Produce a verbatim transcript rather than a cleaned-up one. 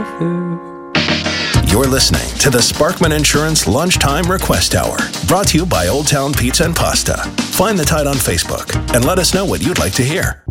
You're listening to the Sparkman Insurance Lunchtime Request Hour, brought to you by Old Town Pizza and Pasta. Find the Tide on Facebook and let us know what you'd like to hear.